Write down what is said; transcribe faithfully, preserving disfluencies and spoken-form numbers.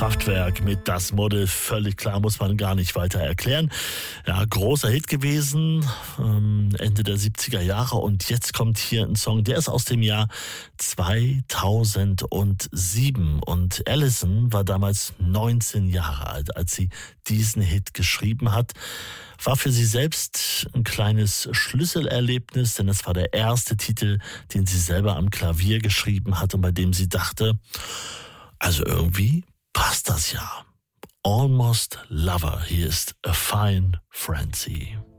Kraftwerk mit Das Model, völlig klar, muss man gar nicht weiter erklären. Ja, großer Hit gewesen, ähm, Ende der siebziger Jahre, und jetzt kommt hier ein Song, der ist aus dem Jahr zweitausendsieben, und Alison war damals neunzehn Jahre alt, als sie diesen Hit geschrieben hat. War für sie selbst ein kleines Schlüsselerlebnis, denn es war der erste Titel, den sie selber am Klavier geschrieben hat und bei dem sie dachte, also irgendwie passt das ja. Almost Lover, hier ist A Fine Frenzy.